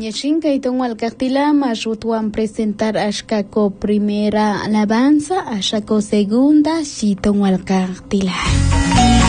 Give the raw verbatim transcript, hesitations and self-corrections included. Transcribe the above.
Ñachinka y Tonhualcaqtila Marrutuan presentar Ashkako primera alabanza, Ashako segunda, Tonhualcaqtila.